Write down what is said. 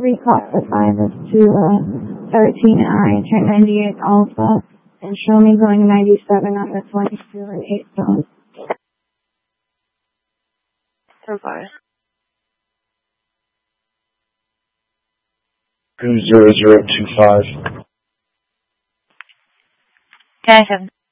reclassify this to 13I, turn 98 Alpha, and show me going 97 on the 22 and 8 zone. So far. 20025. Can I have